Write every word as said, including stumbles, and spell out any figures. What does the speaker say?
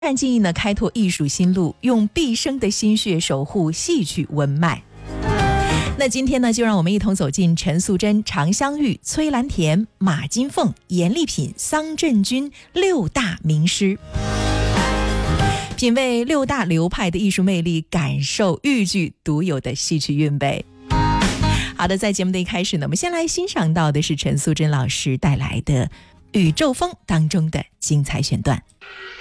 然记忆呢，开拓艺术新路，用毕生的心血守护戏曲文脉。那今天呢，就让我们一同走进陈素贞、常香玉、崔兰田、马金凤、严丽品、桑振军六大名师，品味六大流派的艺术魅力，感受豫剧独有的戏曲韵味。好的，在节目的一开始呢，我们先来欣赏到的是陈素贞老师带来的《宇宙风》当中的精彩选段。